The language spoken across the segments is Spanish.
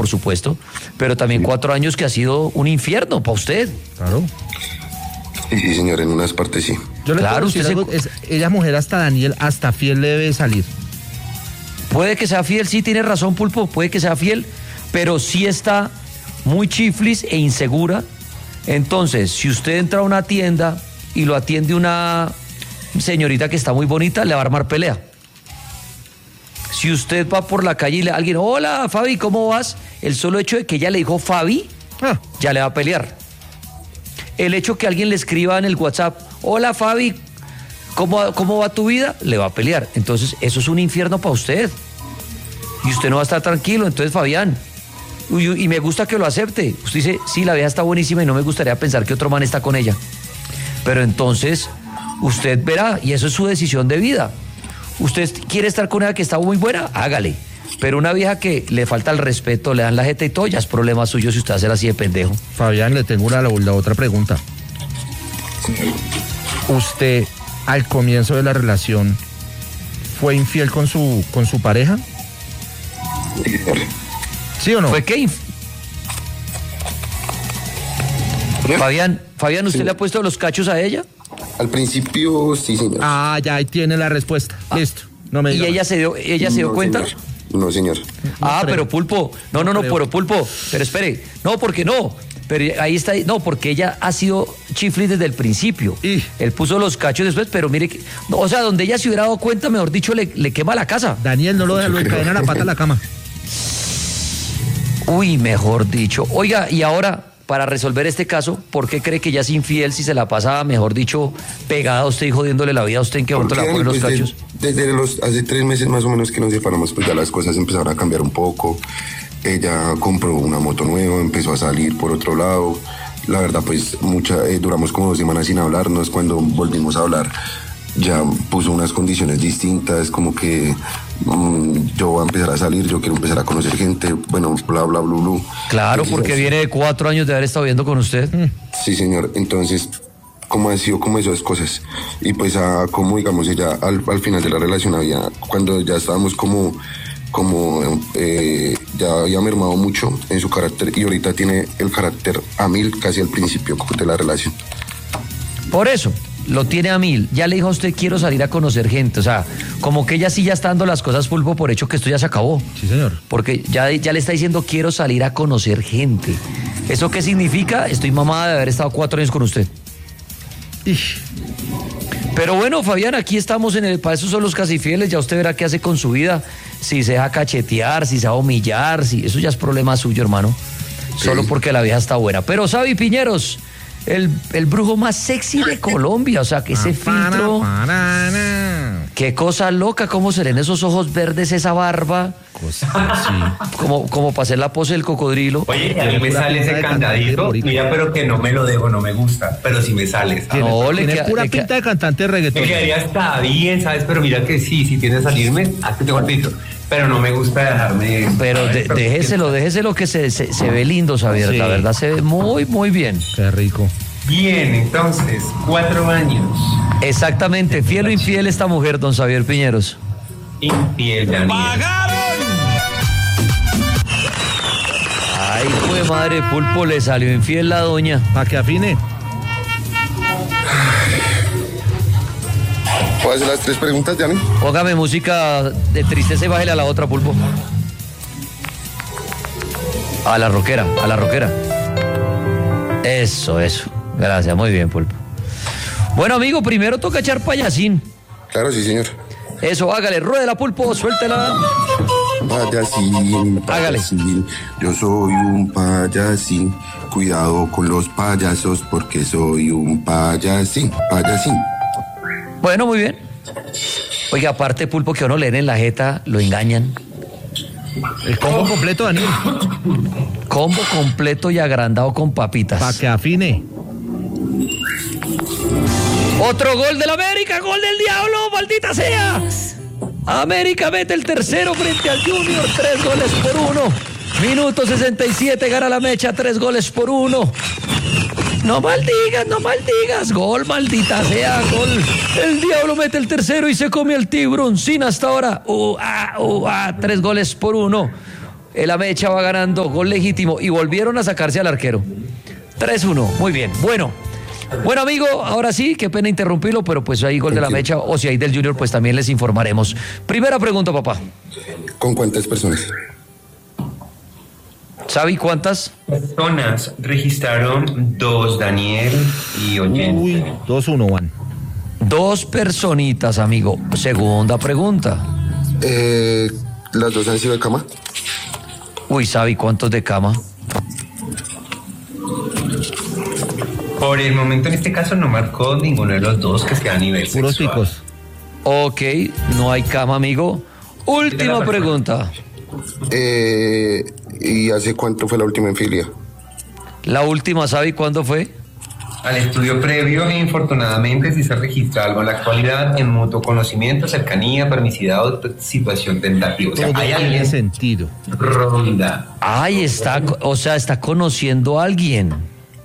por supuesto, pero también 4 años que ha sido un infierno para usted. Claro. Sí, señor, en unas partes sí. Yo le Claro, puedo decir usted algo, ella mujer hasta Daniel, hasta fiel le debe salir. Puede que sea fiel, sí, tiene razón, Pulpo, puede que sea fiel, pero sí está muy chiflis e insegura. Entonces, si usted entra a una tienda y lo atiende una señorita que está muy bonita, le va a armar pelea. Si usted va por la calle y alguien, hola, Fabi, ¿cómo vas? El solo hecho de que ella le dijo Fabi, ya le va a pelear. El hecho que alguien le escriba en el WhatsApp, hola, Fabi, ¿cómo va tu vida? Le va a pelear. Entonces, eso es un infierno para usted. Y usted no va a estar tranquilo. Entonces, Fabián, y me gusta que lo acepte. Usted dice, sí, la vieja está buenísima y no me gustaría pensar que otro man está con ella. Pero entonces, usted verá, y eso es su decisión de vida. Usted quiere estar con ella que está muy buena, hágale. Pero una vieja que le falta el respeto, le dan la jeta y todo, ya es problema suyo si usted hace así de pendejo. Fabián, le tengo la otra pregunta. ¿Usted, al comienzo de la relación, fue infiel con su pareja? ¿Sí o no? ¿Fue qué? Fabián, ¿usted Sí. le ha puesto los cachos a ella? Al principio, sí, señor. Ah, ya ahí tiene la respuesta. Listo. No me ¿Y diga ella más. se dio No, cuenta? señor. No, señor. Pero Pulpo, no, creo. pero Pulpo, pero espere, no, porque no, pero ahí está, no, porque ella ha sido chiflis desde el principio. Él puso los cachos después, pero mire, no, o sea, donde ella se hubiera dado cuenta, mejor dicho, le quema la casa. Daniel, no lo deja, lo encadena la pata a la cama. Uy, mejor dicho. Oiga, y ahora, para resolver este caso, ¿por qué cree que ella es infiel si se la pasa, mejor dicho, pegada a usted y jodiéndole la vida a usted? ¿En qué momento le va a poner los cachos? Hace 3 meses más o menos que nos separamos, pues ya las cosas empezaron a cambiar un poco. Ella compró una moto nueva, empezó a salir por otro lado. La verdad, pues duramos como 2 semanas sin hablarnos. Cuando volvimos a hablar, ya puso unas condiciones distintas, como que yo voy a empezar a salir, yo quiero empezar a conocer gente, bueno, bla, bla, bla, bla. Claro, Entonces, porque viene de 4 años de haber estado viendo con usted. Sí, señor. Entonces, ¿cómo han sido como esas cosas? Y pues, como digamos, ella al final de la relación cuando ya estábamos ya había mermado mucho en su carácter y ahorita tiene el carácter a 1000 casi al principio de la relación. Por eso, lo tiene a 1000. Ya le dijo a usted, quiero salir a conocer gente. O sea, como que ella sí ya está dando las cosas, Pulpo, por hecho que esto ya se acabó. Sí, señor. Porque ya le está diciendo, quiero salir a conocer gente. ¿Eso qué significa? Estoy mamada de haber estado 4 años con usted. Pero bueno, Fabián, aquí estamos para eso son los casi fieles. Ya usted verá qué hace con su vida. Si se deja cachetear, si se va a humillar, eso ya es problema suyo, hermano. Sí. Solo porque la vieja está buena. Pero Xavi Piñeros, el brujo más sexy de Colombia, o sea, que ese filtro, qué cosa loca, cómo se ven esos ojos verdes, esa barba, sí. como para hacer la pose del cocodrilo. Oye, a mí me sale ese cantadito, mira, pero que no me lo dejo, no me gusta, pero sí me sale. No, tiene pura pinta de cantante de reggaetón. Me quedaría hasta bien, ¿sabes? Pero mira que sí tiene que salirme, hazte cortito. Pero no me gusta dejarme. Pero déjeselo que se ve lindo, Xavier. Sí. La verdad se ve muy, muy bien. Qué rico. Bien, entonces, 4 años. Exactamente. ¿Fiel o infiel esta mujer, don Xavier Piñeros? Infiel, Daniel. ¡Pagaron! Ay, fue madre, Pulpo, le salió infiel la doña. Para que afine. ¿Puedo hacer las 3 preguntas, Dani? Póngame música de tristeza y bájale a la otra, Pulpo. A la rockera. Eso. Gracias, muy bien, Pulpo. Bueno, amigo, primero toca echar payasín. Claro, sí, señor. Eso, hágale, ruédela, Pulpo, suéltela. Payasín. Hágale. Yo soy un payasín. Cuidado con los payasos porque soy un payasín. Bueno, muy bien. Oiga, aparte, Pulpo, que uno leen en la jeta, lo engañan. El combo completo, Daniel. Combo completo y agrandado con papitas. Para que afine. Otro gol del América, gol del Diablo, maldita sea. América mete el tercero frente al Junior, 3-1. Minuto 67, gana la Mecha, 3-1. No maldigas, gol, maldita sea, gol. El Diablo mete el tercero y se come el Tiburoncín hasta ahora. 3-1. El Amecha va ganando, gol legítimo, y volvieron a sacarse al arquero. 3-1, muy bien. Bueno, amigo, ahora sí, qué pena interrumpirlo, pero pues hay gol de la Mecha, o si hay del Junior, pues también les informaremos. Primera pregunta, papá. ¿Con cuántas personas? ¿Sabe cuántas? Personas registraron 2, Daniel y oyente. Uy, 2-1, Juan. 2 personitas, amigo. Segunda pregunta. ¿Las dos han sido de cama? Uy, ¿sabe cuántos de cama? Por el momento, en este caso, no marcó ninguno de los dos que sea a nivel Puros sexual. picos. Ok, no hay cama, amigo. Última pregunta. ¿Y hace cuánto fue la última infidelidad? La última, ¿sabe cuándo fue? Al estudio previo, infortunadamente, si se registra algo en la actualidad en mutuo conocimiento, cercanía, permisidad o situación tentativa. O sea, Todo hay tiene alguien sentido. ronda. Ay, está conociendo a alguien.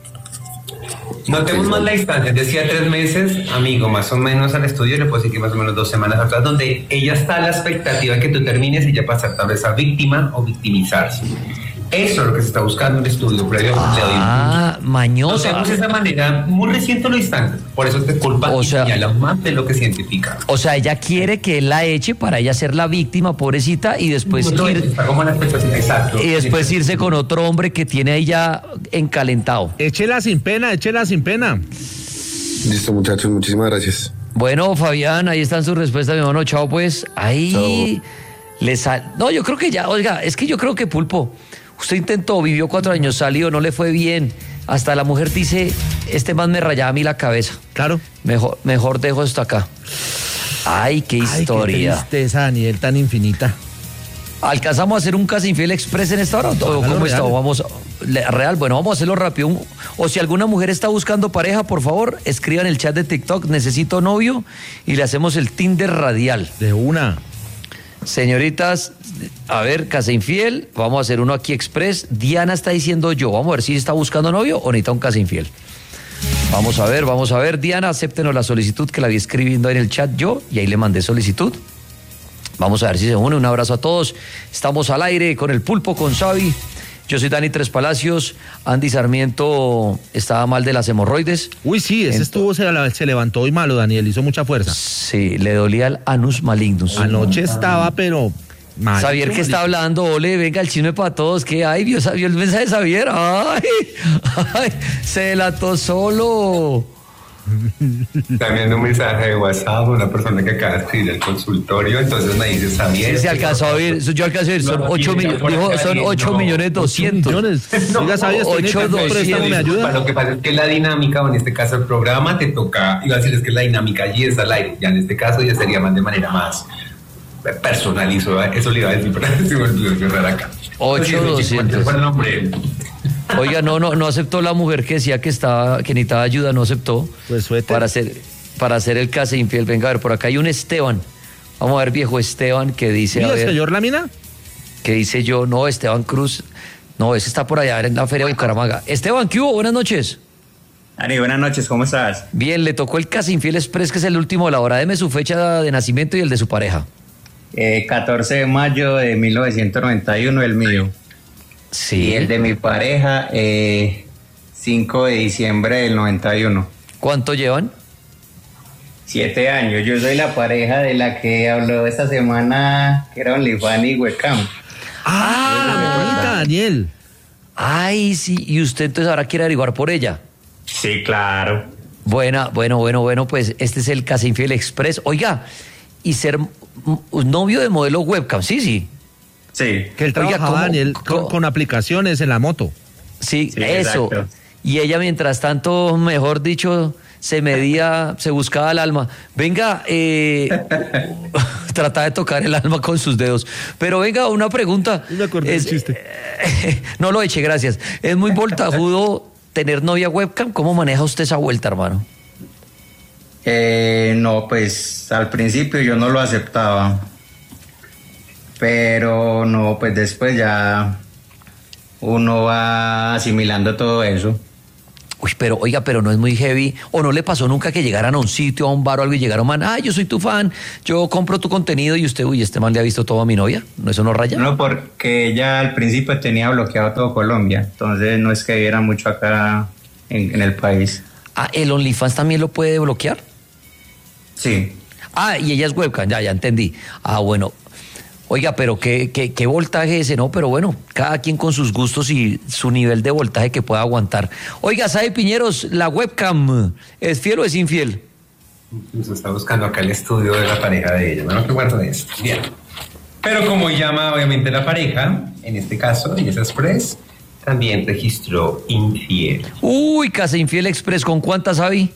Notemos más la distancia, decía 3 meses, amigo, más o menos al estudio, le puedo decir que más o menos 2 semanas atrás, donde ella está a la expectativa de que tú termines y ya pasar tal vez a víctima o victimizarse. Eso es lo que se está buscando en el estudio previo. Mañosa. Notemos esa manera muy reciente lo distante, por eso te culpa y señala más de lo que se identifica. O sea, ella quiere que él la eche para ella ser la víctima, pobrecita, y después Está como en la expectativa, exacto. y después irse con otro hombre que tiene ahí ya encalentado. Échela sin pena, échela sin pena. Listo, muchachos, muchísimas gracias. Bueno, Fabián, ahí están sus respuestas, mi hermano. Chao, pues. Ahí No, yo creo que ya, oiga, es que yo creo que Pulpo, usted intentó, vivió 4 años, salió, no le fue bien. Hasta la mujer dice, este man me rayaba a mí la cabeza. Claro. Mejor dejo esto acá. Ay, qué historia. Qué tristeza, Daniel, tan infinita. ¿Alcanzamos a hacer un Casa Infiel Express en esta hora? ¿O cómo está? Real, bueno, vamos a hacerlo rápido. O si alguna mujer está buscando pareja, por favor, escriban en el chat de TikTok, necesito novio, y le hacemos el Tinder radial. De una. Señoritas, a ver, Casa Infiel, vamos a hacer uno aquí express. Diana está diciendo yo, vamos a ver si está buscando novio o necesita un Casa Infiel. Vamos a ver, Diana, acéptenos la solicitud que la vi escribiendo en el chat yo, y ahí le mandé solicitud. Vamos a ver si se une, un abrazo a todos. Estamos al aire con el Pulpo, con Xavi. Yo soy Dani Tres Palacios. Andy Sarmiento estaba mal de las hemorroides. Uy, sí, ese se levantó hoy malo, Daniel, hizo mucha fuerza. Sí, le dolía el anus malignus. Anoche estaba, pero mal. Xavier que está hablando, ole, venga el chisme para todos, que ay, vio el mensaje de Xavier, ay, se delató solo. También un mensaje de WhatsApp, una persona que acaba de escribir el consultorio, entonces me dice Xavier. Sí, se alcanzó a oír, yo alcancé a oír, son 8 millones, dijo, son 8.200.000. Oiga, Xavier, 8.200.000. ¿me ayuda? Lo que pasa es que la dinámica, o en este caso el programa, te toca, iba a decir es que la dinámica allí es al aire, ya en este caso ya sería más de manera más personal, eso le iba a decir, pero se me olvidó cerrar acá. 8.200. Buen nombre. Oiga, no aceptó la mujer que decía que necesitaba ayuda, no aceptó. Pues suéter. Para hacer el Casa Infiel. Venga, a ver, por acá hay un Esteban. Vamos a ver, viejo Esteban, que dice. ¿Mira, señor Lámina? Que dice yo, no, Esteban Cruz. No, ese está por allá en la feria de Bucaramanga. Esteban, ¿qué hubo? Buenas noches. Ari, buenas noches, ¿cómo estás? Bien, le tocó el Casa Infiel Express, que es el último de la hora. Deme su fecha de nacimiento y el de su pareja. 14 de mayo de 1991, el mío. Sí. Y el de mi pareja, 5 de diciembre del 91. ¿Cuánto llevan? 7 años. Yo soy la pareja de la que habló esta semana, que era OnlyFans y Webcam. La bonita, Daniel. Ay, sí. Y usted entonces ahora quiere averiguar por ella. Sí, claro. Bueno, pues este es el Casa Infiel Express. Oiga, y ser novio de modelo Webcam, sí. Sí. Que él trabajaba, Daniel, con aplicaciones en la moto. Sí, Sí, eso. exacto. Y ella, mientras tanto, mejor dicho, se buscaba el alma. Venga, trata de tocar el alma con sus dedos. Pero venga, una pregunta. Me acordé del chiste. No lo eche, gracias. Es muy voltajudo tener novia Webcam. ¿Cómo maneja usted esa vuelta, hermano? No, pues al principio yo no lo aceptaba. Pero no, pues después ya uno va asimilando todo eso. Uy, pero oiga, pero no es muy heavy, o no le pasó nunca que llegaran a un sitio, a un bar o algo y llegaron man, yo soy tu fan, yo compro tu contenido y usted, este man le ha visto todo a mi novia, ¿no eso no raya? No, porque ella al principio tenía bloqueado todo Colombia, entonces no es que viera mucho acá en el país. ¿El OnlyFans también lo puede bloquear? Sí. Y ella es webcam, ya entendí. Bueno. Oiga, pero qué voltaje ese, ¿no? Pero bueno, cada quien con sus gustos y su nivel de voltaje que pueda aguantar. Oiga, ¿sabe, Piñeros, la webcam es fiel o es infiel? Se está buscando acá el estudio de la pareja de ella, ¿no? ¿Qué guardo de esto? Bien. Pero como llama obviamente la pareja, en este caso, Belleza Express, también registró infiel. Uy, Casa Infiel Express, ¿con cuántas, Javi?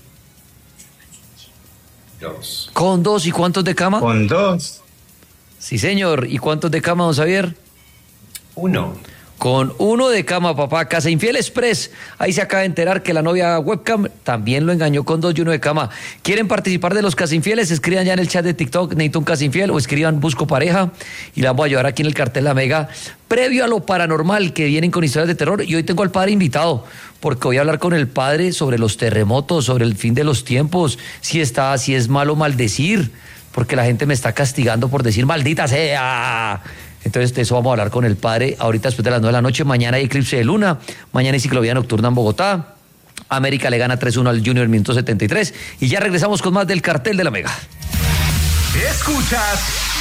2. ¿Con 2 y cuántos de cama? Con 2. Sí, señor. ¿Y cuántos de cama, don Xavier? 1. Con 1 de cama, papá. Casa Infiel Express. Ahí se acaba de enterar que la novia webcam también lo engañó con 2 y 1 de cama. ¿Quieren participar de los Casa Infieles? Escriban ya en el chat de TikTok, necesito un Casa Infiel, o escriban busco pareja y la voy a llevar aquí en el cartel La Mega. Previo a lo paranormal, que vienen con historias de terror. Y hoy tengo al padre invitado, porque voy a hablar con el padre sobre los terremotos, sobre el fin de los tiempos, si es malo maldecir, porque la gente me está castigando por decir maldita sea. Entonces de eso vamos a hablar con el padre ahorita después de las 9 de la noche. Mañana hay eclipse de luna, mañana hay ciclovía nocturna en Bogotá. América le gana 3-1 al Junior minuto 73 y ya regresamos con más del cartel de La Mega. Escuchas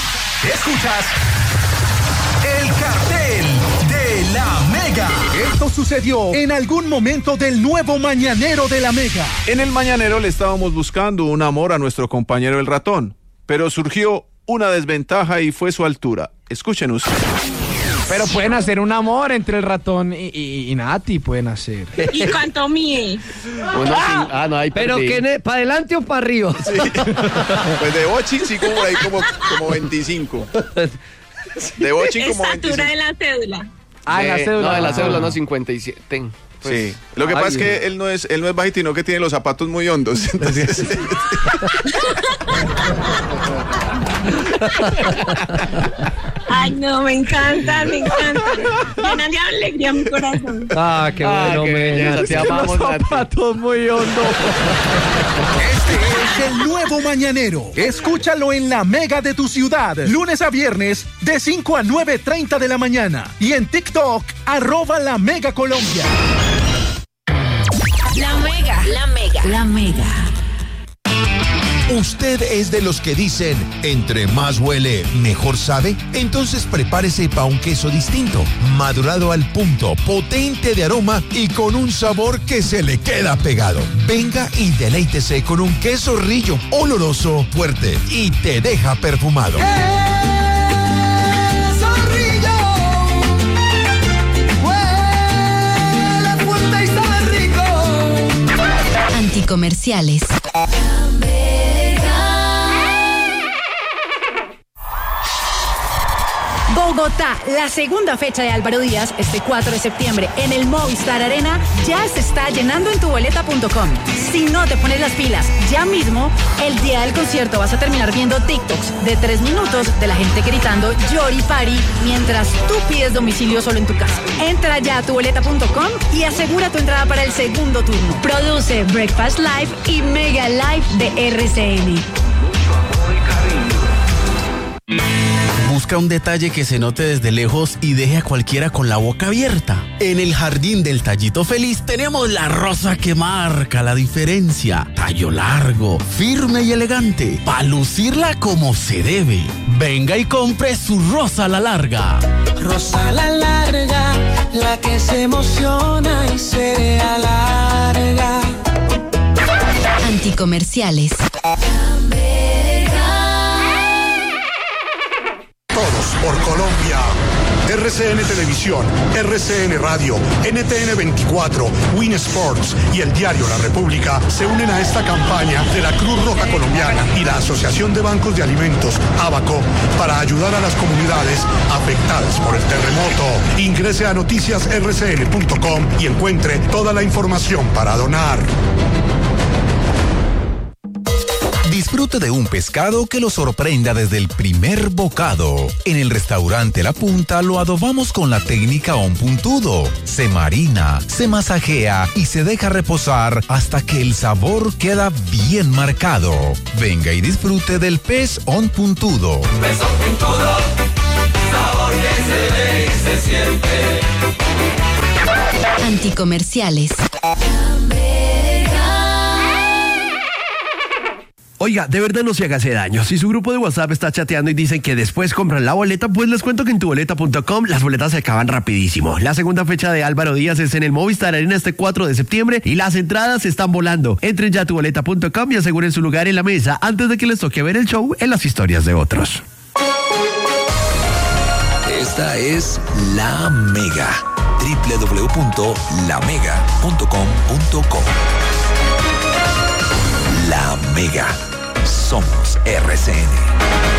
el cartel de La Mega. Esto sucedió en algún momento del nuevo mañanero de La Mega. En el mañanero le estábamos buscando un amor a nuestro compañero el ratón, pero surgió una desventaja y fue su altura. Escuchen ustedes. Pero pueden hacer un amor entre el ratón y Nati, pueden hacer. ¿Y cuánto mide? No, ahí pero perdí. ¿para adelante o para arriba? Sí. Pues de bochín sí como ahí como 25. De bochín como 25. Estatura de la cédula. En la cédula. No, en la cédula no, 57. Pues, sí. Lo que pasa es que él no es bajito, sino que tiene los zapatos muy hondos. Entonces... Ay, no, me encanta. Llenan de alegría mi corazón. Qué bueno, qué belleza, te amamos, los zapatos muy hondos. Este es el nuevo mañanero. Escúchalo en La Mega de tu ciudad, lunes a viernes de 5 a 9:30 de la mañana. Y en TikTok, @La Mega Colombia. La Mega. La Mega. La Mega. ¿Usted es de los que dicen, entre más huele, mejor sabe? Entonces prepárese para un queso distinto, madurado al punto, potente de aroma y con un sabor que se le queda pegado. Venga y deleítese con un queso Rillo, oloroso, fuerte y te deja perfumado. Anticomerciales. Bogotá, la segunda fecha de Álvaro Díaz, este 4 de septiembre, en el Movistar Arena, ya se está llenando en tuboleta.com. Si no te pones las pilas ya mismo, el día del concierto vas a terminar viendo TikToks de 3 minutos de la gente gritando Yori Pari mientras tú pides domicilio solo en tu casa. Entra ya a tuboleta.com y asegura tu entrada para el segundo turno. Produce Breakfast Live y Mega Live de RCN. Busca un detalle que se note desde lejos y deje a cualquiera con la boca abierta. En el jardín del Tallito Feliz tenemos la rosa que marca la diferencia. Tallo largo, firme y elegante, para lucirla como se debe. Venga y compre su rosa a la larga. Rosa a la larga, la que se emociona y se alarga. Anticomerciales. Todos por Colombia. RCN Televisión, RCN Radio, NTN 24, Win Sports y el diario La República se unen a esta campaña de la Cruz Roja Colombiana y la Asociación de Bancos de Alimentos, ABACO, para ayudar a las comunidades afectadas por el terremoto. Ingrese a noticiasrcn.com y encuentre toda la información para donar. disfrute de un pescado que lo sorprenda desde el primer bocado. En el restaurante La Punta lo adobamos con la técnica On Puntudo. Se marina, se masajea y se deja reposar hasta que el sabor queda bien marcado. Venga y disfrute del pez On Puntudo. Pez On Puntudo, sabor que se ve y se siente. Anticomerciales. Oiga, de verdad no se haga ese daño. Si su grupo de WhatsApp está chateando y dicen que después compran la boleta, pues les cuento que en tuboleta.com las boletas se acaban rapidísimo. La segunda fecha de Álvaro Díaz es en el Movistar Arena este 4 de septiembre y las entradas están volando. Entren ya a tuboleta.com y aseguren su lugar en la mesa antes de que les toque ver el show en las historias de otros. Esta es La Mega. www.lamega.com.co. La Mega. Somos RCN.